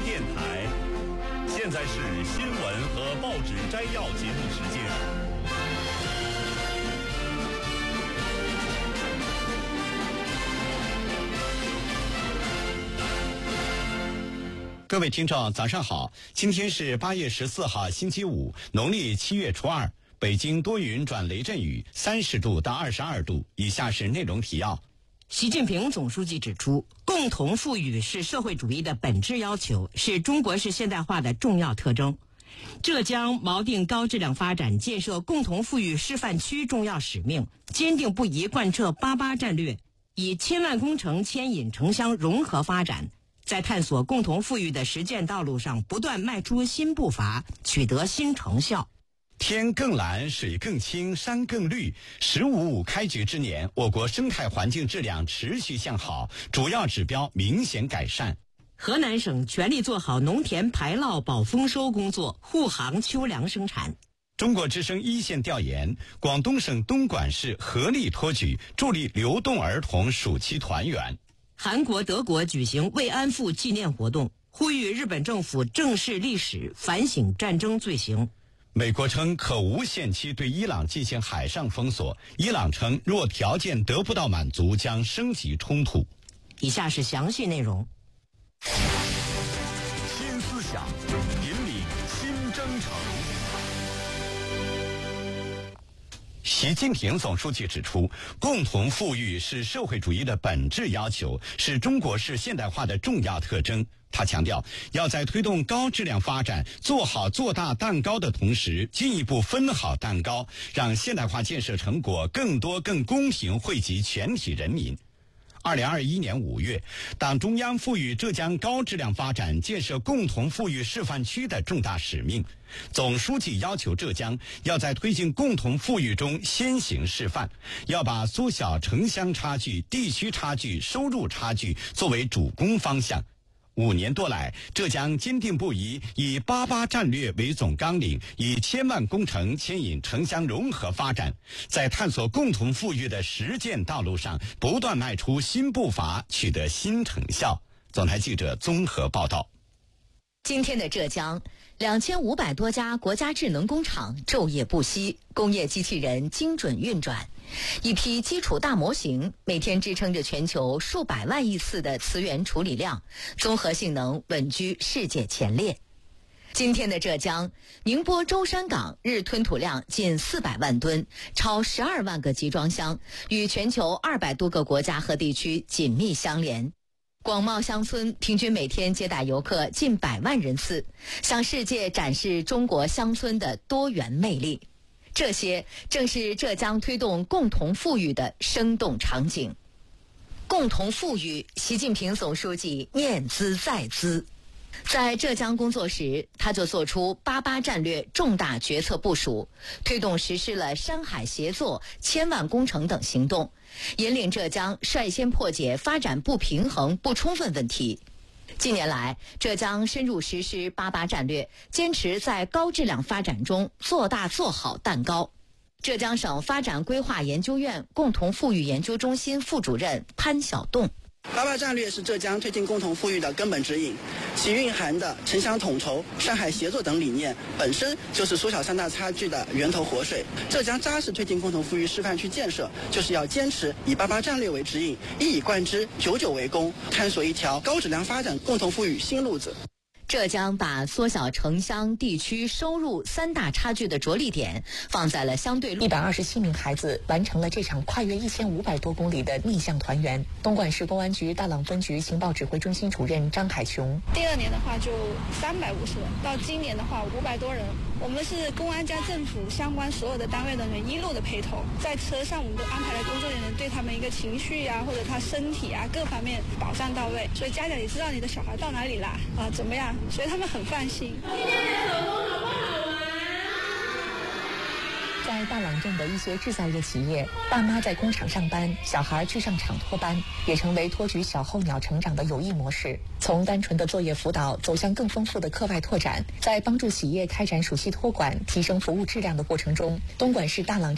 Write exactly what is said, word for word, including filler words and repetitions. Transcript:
电台。现在是新闻和报纸摘要节目时间。 各位听众早上好，今天是八月十四号星期五，农历七月初二，北京多云转雷阵雨，三十度到二十二度。以下是内容提要。 习近平总书记指出，共同富裕是社会主义的本质要求，是中国式现代化的重要特征。浙江锚定高质量发展建设共同富裕示范区重要使命，坚定不移贯彻八八战略，以千万工程牵引城乡融合发展，在探索共同富裕的实践道路上不断迈出新步伐，取得新成效。 天更蓝，水更清，山更绿。十五五开局之年，我国生态环境质量持续向好，主要指标明显改善。 河南省全力做好农田排涝保丰收工作，护航秋粮生产。 中国之声一线调研，广东省东莞市合力托举，助力流动儿童暑期团圆。 韩国、德国举行慰安妇纪念活动，呼吁日本政府正视历史，反省战争罪行。 美国称可无限期对伊朗进行海上封锁，伊朗称若条件得不到满足，将升级冲突。 以下是详细内容。 新思想，引领新征程。 习近平总书记指出，共同富裕是社会主义的本质要求，是中国式现代化的重要特征。他强调，要在推动高质量发展、做好做大蛋糕的同时，进一步分好蛋糕，让现代化建设成果更多、更公平惠及全体人民。二零二一年五月，党中央赋予浙江高质量发展建设共同富裕示范区的重大使命。总书记要求浙江要在推进共同富裕中先行示范，要把缩小城乡差距、地区差距、收入差距作为主攻方向。五年多来，浙江坚定不移以八八战略为总纲领，以千万工程牵引城乡融合发展，在探索共同富裕的实践道路上不断迈出新步伐，取得新成效。总台记者综合报道。 今天的浙江，两千五百多家国家智能工厂昼夜不息，工业机器人精准运转，一批基础大模型每天支撑着全球数百万亿次的词源处理量，综合性能稳居世界前列。今天的浙江，宁波舟山港日吞吐量近四百万吨，超十二万个集装箱，与全球二百多个国家和地区紧密相连。广袤乡村平均每天接待游客近百万人次，向世界展示中国乡村的多元魅力。这些正是浙江推动共同富裕的生动场景。共同富裕，习近平总书记念兹在兹。在浙江工作时，他就做出八八战略重大决策部署，推动实施了山海协作、千万工程等行动，引领浙江率先破解发展不平衡不充分问题。近年来，浙江深入实施八八战略，坚持在高质量发展中做大做好蛋糕。浙江省发展规划研究院共同富裕研究中心副主任潘晓栋。 八八战略是浙江推进共同富裕的根本指引，其蕴含的城乡统筹、山海协作等理念，本身就是缩小三大差距的源头活水。浙江扎实推进共同富裕示范区建设，就是要坚持以八八战略为指引，一以贯之，久久为功，探索一条高质量发展共同富裕新路子。 浙江把缩小城乡地区收入三大差距的着力点放在了相对一百二十七名孩子完成了这场跨越一千五百多公里的逆向团圆。东莞市公安局大朗分局情报指挥中心主任张海琼： 第二年的话就三百五十人，到今年的话五百多人。我们是公安加政府相关所有的单位人员一路的陪同，在车上我们都安排了工作人员对他们一个情绪啊或者他身体啊各方面保障到位，所以家长也知道你的小孩到哪里啦啊怎么样，所以他们很放心。今天的手工好不好玩？ 在大朗镇的一些制造业企业，爸妈在工厂上班，小孩去上厂托班，也成为托举小候鸟成长的有益模式。从单纯的作业辅导走向更丰富的课外拓展，在帮助企业开展暑期托管、提升服务质量的过程中，东莞市大朗